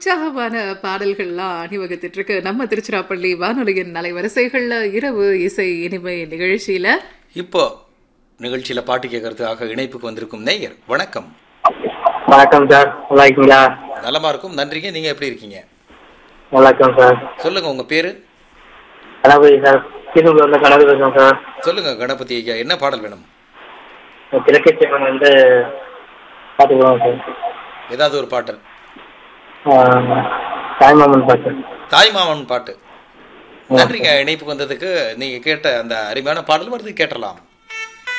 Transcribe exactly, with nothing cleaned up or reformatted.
உற்சாகமான பாடல்கள்லாம் அணிவகுத்துட்டு இருக்கு நம்ம திருச்சிராப்பள்ளி வானொலியின் அலைவரிசைகள்ல இரவு இசை இனிமை நிகழ்ச்சியில. இப்போ நிகழ்ச்சியில பாட்டு கேட்கறதுக்காக இணைப்புக்கு வந்திருக்கும் நேயர், வணக்கம். வணக்கம் சார், நல்லா இருக்கீங்களா? நலமா இருக்கும், நன்றிங்க. நீங்க எப்படி இருக்கீங்க? நல்லா இருக்கேன் சார். சொல்லுங்க, உங்க பேரு? கணபதி சார், கீழூர்ல கணபதி பேசுறேன் சார். சொல்லுங்க கணபதி ஐயா, என்ன பாடல் வேணும்? கிழக்கு சேவன் வந்து பாட்டு போடுவோம் சார். ஏதாவது ஒரு பாட்டு. தாய்மாமன் பாட்டு. தாய்மாமன் பாட்டு. நன்றிங்க இணைப்புக்கு வந்ததுக்கு. நீங்க கேட்ட அந்த அருமையான பாடல் வருது, கேட்டலாம்.